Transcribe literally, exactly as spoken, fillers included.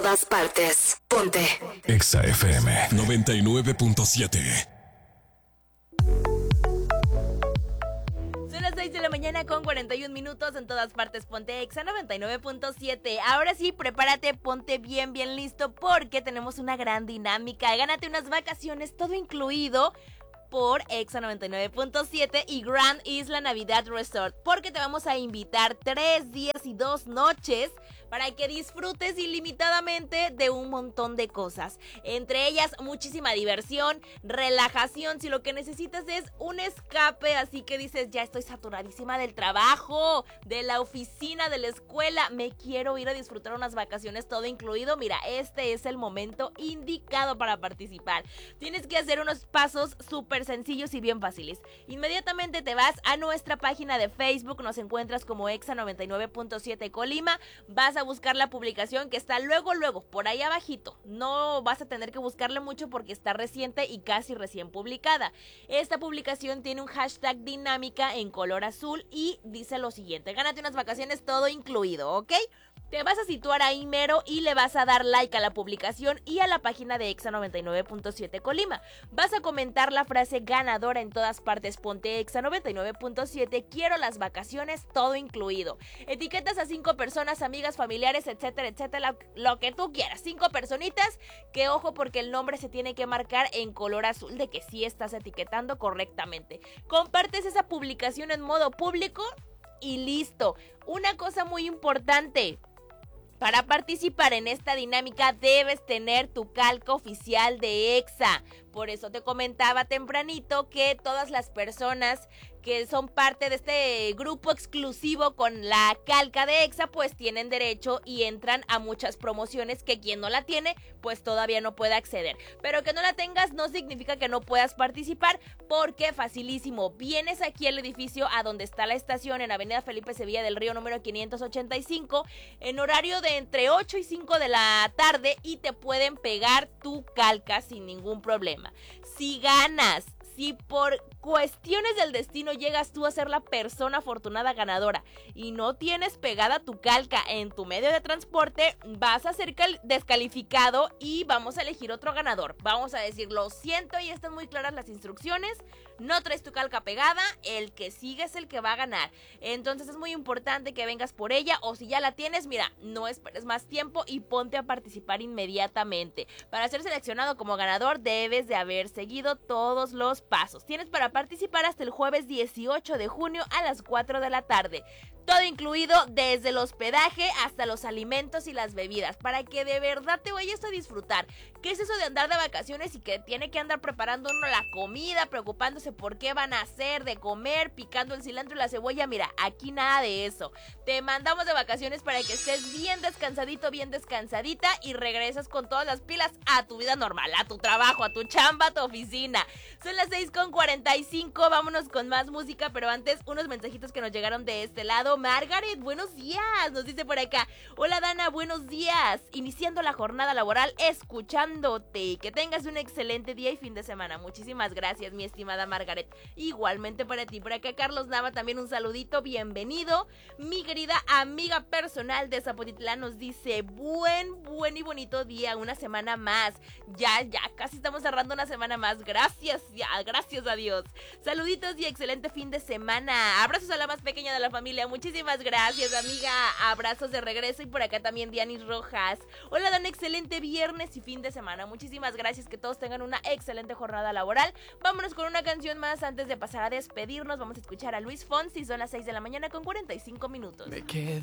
todas partes. Ponte. Exa F M noventa y nueve punto siete. Son las seis de la mañana con cuarenta y un minutos. En todas partes, ponte Exa noventa y nueve punto siete. Ahora sí, prepárate, ponte bien, bien listo, porque tenemos una gran dinámica. Gánate unas vacaciones, todo incluido, por Exa noventa y nueve punto siete y Grand Isla Navidad Resort, porque te vamos a invitar tres días y dos noches para que disfrutes ilimitadamente de un montón de cosas, entre ellas muchísima diversión, relajación, si lo que necesitas es un escape, así que dices, ya estoy saturadísima del trabajo, de la oficina, de la escuela, me quiero ir a disfrutar unas vacaciones, todo incluido. Mira, este es el momento indicado para participar. Tienes que hacer unos pasos súper sencillos y bien fáciles. Inmediatamente te vas a nuestra página de Facebook, nos encuentras como Exa noventa y nueve punto siete Colima, vas a buscar la publicación que está luego, luego, por ahí abajito. No vas a tener que buscarle mucho porque está reciente y casi recién publicada. Esta publicación tiene un hashtag dinámica en color azul y dice lo siguiente: gánate unas vacaciones todo incluido, ¿ok? Te vas a situar ahí mero y le vas a dar like a la publicación y a la página de Exa noventa y nueve punto siete Colima. Vas a comentar la frase ganadora en todas partes, ponte Exa noventa y nueve punto siete, quiero las vacaciones, todo incluido. Etiquetas a cinco personas, amigas, familiares, etcétera, etcétera, lo que tú quieras. Cinco personitas, que ojo porque el nombre se tiene que marcar en color azul de que sí estás etiquetando correctamente. Compartes esa publicación en modo público y listo. Una cosa muy importante: para participar en esta dinámica debes tener tu calca oficial de Exa. Por eso te comentaba tempranito que todas las personas que son parte de este grupo exclusivo con la calca de Exa pues tienen derecho y entran a muchas promociones que quien no la tiene pues todavía no puede acceder. Pero que no la tengas no significa que no puedas participar, porque facilísimo, vienes aquí al edificio a donde está la estación en Avenida Felipe Sevilla del Río número quinientos ochenta y cinco en horario de entre ocho y cinco de la tarde y te pueden pegar tu calca sin ningún problema. Si ganas, si por cuestiones del destino llegas tú a ser la persona afortunada ganadora y no tienes pegada tu calca en tu medio de transporte, vas a ser descalificado y vamos a elegir otro ganador. Vamos a decir, lo siento, y están muy claras las instrucciones, no traes tu calca pegada, el que sigue es el que va a ganar. Entonces es muy importante que vengas por ella, o si ya la tienes, mira, no esperes más tiempo y ponte a participar inmediatamente. Para ser seleccionado como ganador debes de haber seguido todos los pasos. Tienes para participar hasta el jueves dieciocho de junio a las cuatro de la tarde. Todo incluido, desde el hospedaje hasta los alimentos y las bebidas, para que de verdad te vayas a disfrutar. ¿Qué es eso de andar de vacaciones y que tiene que andar preparando uno la comida, preocupándose por qué van a hacer de comer, picando el cilantro y la cebolla? Mira, aquí nada de eso. Te mandamos de vacaciones para que estés bien descansadito, bien descansadita y regresas con todas las pilas a tu vida normal, a tu trabajo, a tu chamba, a tu oficina. Son las seis con cuarenta y cinco, vámonos con más música, pero antes unos mensajitos que nos llegaron de este lado. Margaret, buenos días, nos dice por acá: hola Dana, buenos días, iniciando la jornada laboral escuchándote, que tengas un excelente día y fin de semana. Muchísimas gracias, mi estimada Margaret, igualmente para ti. Por acá Carlos Nava, también un saludito, bienvenido. Mi querida amiga personal de Zapotitlán nos dice: buen, buen y bonito día, una semana más, ya, ya, casi estamos cerrando una semana más, gracias, ya, gracias a Dios. Saluditos y excelente fin de semana, abrazos a la más pequeña de la familia. Muchísimas gracias, amiga, abrazos de regreso. Y por acá también Dianis Rojas: hola Dan, excelente viernes y fin de semana. Muchísimas gracias, que todos tengan una excelente jornada laboral. Vámonos con una canción más antes de pasar a despedirnos. Vamos a escuchar a Luis Fonsi, son las seis de la mañana con cuarenta y cinco minutos. Me quedo